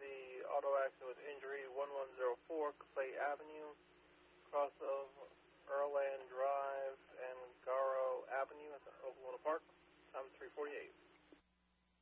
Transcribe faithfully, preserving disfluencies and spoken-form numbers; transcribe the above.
the auto accident with injury one one zero four Clay Avenue, cross of